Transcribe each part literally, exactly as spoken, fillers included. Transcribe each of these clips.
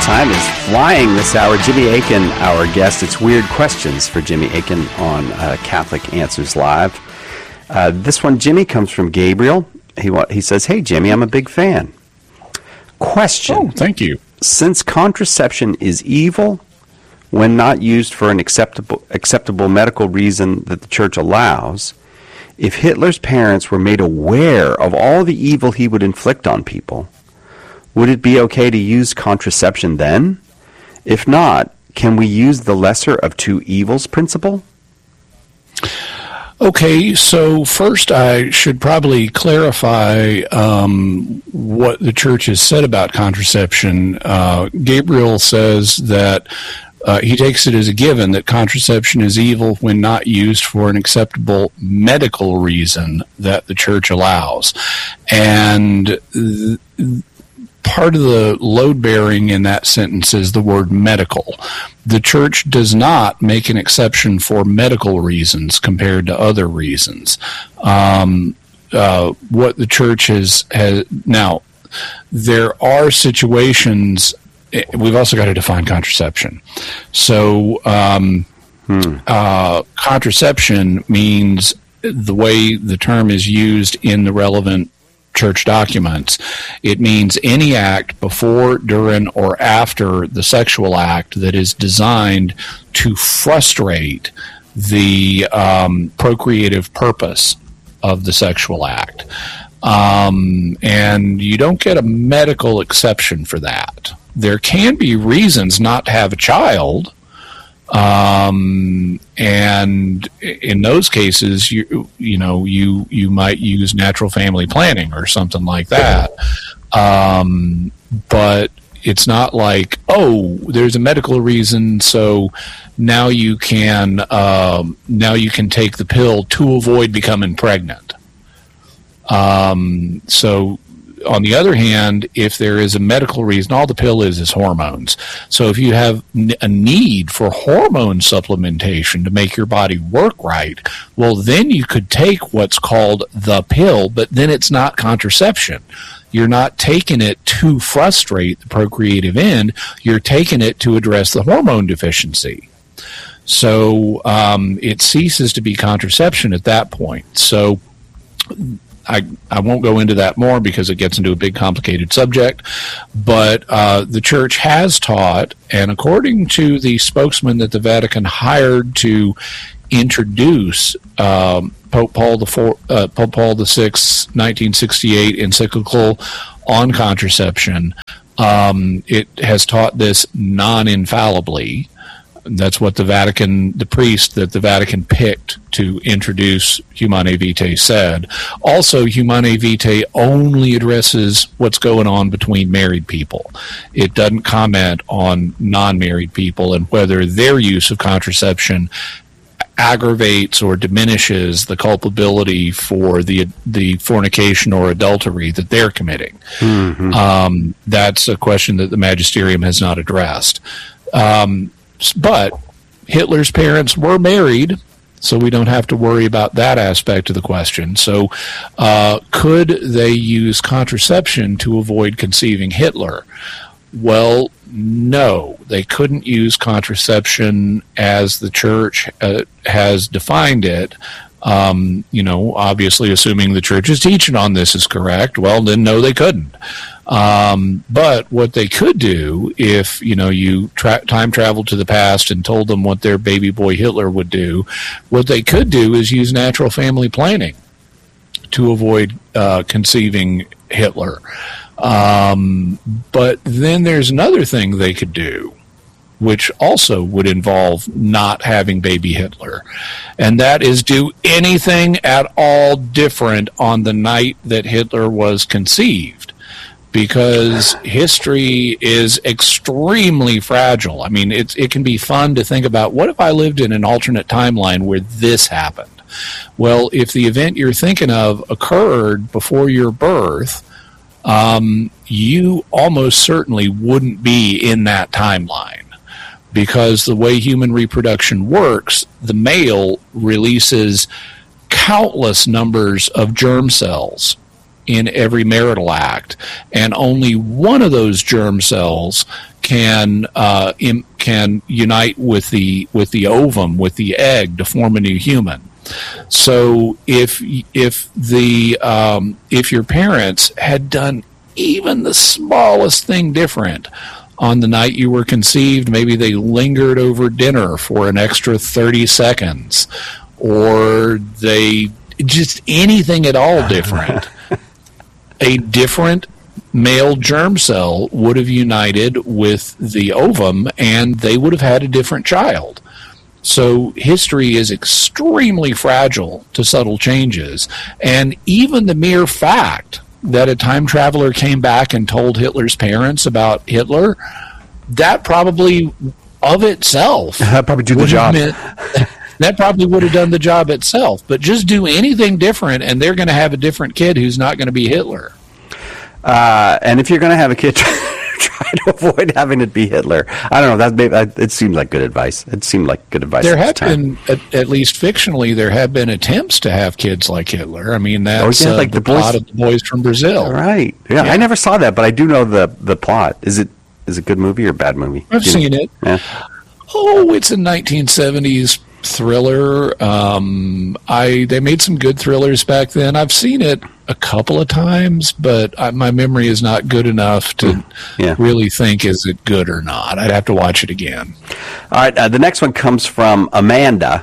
Time is flying this hour. Jimmy Akin, our guest. It's Weird Questions for Jimmy Akin on uh, Catholic Answers Live. Uh, this one, Jimmy, comes from Gabriel. He he says, "Hey, Jimmy, I'm a big fan. Question. Oh, thank you. Since contraception is evil when not used for an acceptable acceptable medical reason that the Church allows, if Hitler's parents were made aware of all the evil he would inflict on people, would it be okay to use contraception then? If not, can we use the lesser of two evils principle?" Okay, so first I should probably clarify um, what the Church has said about contraception. Uh, Gabriel says that uh, he takes it as a given that contraception is evil when not used for an acceptable medical reason that the Church allows. And th- part of the load-bearing in that sentence is the word medical. The Church does not make an exception for medical reasons compared to other reasons. Um, uh, what the Church has, has... Now, there are situations... We've also got to define contraception. So, um, hmm. uh, contraception means the way the term is used in the relevant Church documents. It means any act before, during, or after the sexual act that is designed to frustrate the um, procreative purpose of the sexual act. Um, and you don't get a medical exception for that. There can be reasons not to have a child, um, and in those cases, you you know you you might use natural family planning or something like that. Um, but it's not like, oh, there's a medical reason, so now you can um, now you can take the pill to avoid becoming pregnant. Um, so. On the other hand, if there is a medical reason, all the pill is is hormones. So if you have a need for hormone supplementation to make your body work right, well, then you could take what's called the pill, but then it's not contraception. You're not taking it to frustrate the procreative end. You're taking it to address the hormone deficiency. So um, it ceases to be contraception at that point. So I, I won't go into that more because it gets into a big complicated subject, but uh, the Church has taught, and according to the spokesman that the Vatican hired to introduce um, Pope Paul the Four, uh, Pope Paul the Sixth, nineteen sixty-eight encyclical on contraception, um, it has taught this non-infallibly. That's what the Vatican, the priest that the Vatican picked to introduce Humanae Vitae said. Also, Humanae Vitae only addresses what's going on between married people. It doesn't comment on non-married people and whether their use of contraception aggravates or diminishes the culpability for the the fornication or adultery that they're committing. Mm-hmm. Um, that's a question that the magisterium has not addressed. Um, But Hitler's parents were married, so we don't have to worry about that aspect of the question. So uh, could they use contraception to avoid conceiving Hitler? Well, no. They couldn't use contraception as the Church uh, has defined it. Um, you know, obviously assuming the Church's teaching on this is correct, well, then no, they couldn't. Um, but what they could do if, you know, you tra- time traveled to the past and told them what their baby boy Hitler would do, what they could do is use natural family planning to avoid uh, conceiving Hitler. Um, but then there's another thing they could do, which also would involve not having baby Hitler. And that is do anything at all different on the night that Hitler was conceived. Because history is extremely fragile. I mean, it's, it can be fun to think about, what if I lived in an alternate timeline where this happened? Well, if the event you're thinking of occurred before your birth, um, you almost certainly wouldn't be in that timeline. Because the way human reproduction works, the male releases countless numbers of germ cells in every marital act, and only one of those germ cells can uh, im- can unite with the with the ovum, with the egg, to form a new human. So if if the um, if your parents had done even the smallest thing different on the night you were conceived, maybe they lingered over dinner for an extra thirty seconds, or they just anything at all different, a different male germ cell would have united with the ovum, and they would have had a different child. So history is extremely fragile to subtle changes, and even the mere fact that a time traveler came back and told Hitler's parents about Hitler, that probably of itself that probably do the job. Meant, that probably would have done the job itself. But just do anything different, and they're going to have a different kid who's not going to be Hitler. Uh, and if you're going to have a kid, try to avoid having it be Hitler. I don't know. That maybe, it seemed like good advice. It seemed like good advice. There at have the time. been, at, at least fictionally, there have been attempts to have kids like Hitler. I mean, that's oh, yeah, like uh, the, the boys, plot of The Boys from Brazil. Right. Yeah, yeah, I never saw that, but I do know the the plot. Is it is it a good movie or a bad movie? I've you seen know? it. Yeah. Oh, it's a nineteen seventies thriller. Um, I they made some good thrillers back then. I've seen it a couple of times, but I, my memory is not good enough to yeah. really think, is it good or not? I'd have to watch it again. All right, uh, the next one comes from Amanda.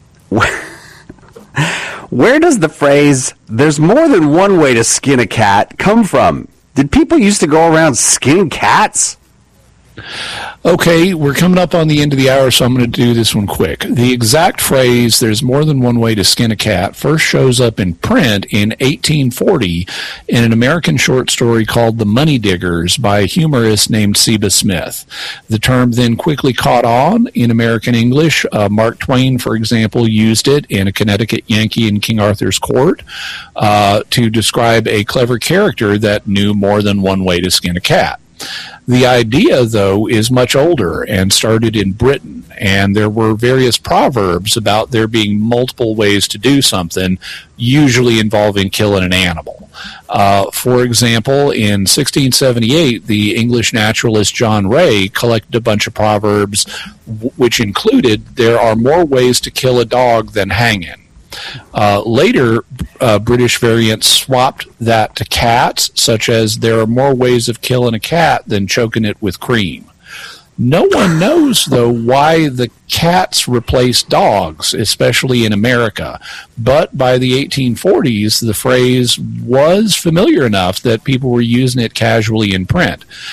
Where does the phrase, there's more than one way to skin a cat, come from? Did people used to go around skinning cats? Okay, we're coming up on the end of the hour, so I'm going to do this one quick. The exact phrase, there's more than one way to skin a cat, first shows up in print in eighteen forty in an American short story called The Money Diggers by a humorist named Seba Smith. The term then quickly caught on in American English. Uh, Mark Twain, for example, used it in A Connecticut Yankee in King Arthur's Court uh, to describe a clever character that knew more than one way to skin a cat. The idea, though, is much older and started in Britain, and there were various proverbs about there being multiple ways to do something, usually involving killing an animal. Uh, for example, in sixteen seventy-eight, the English naturalist John Ray collected a bunch of proverbs w- which included, there are more ways to kill a dog than hanging. Uh, later, uh, British variants swapped that to cats, such as there are more ways of killing a cat than choking it with cream. No one knows, though, why the cats replaced dogs, especially in America. But by the eighteen forties, the phrase was familiar enough that people were using it casually in print.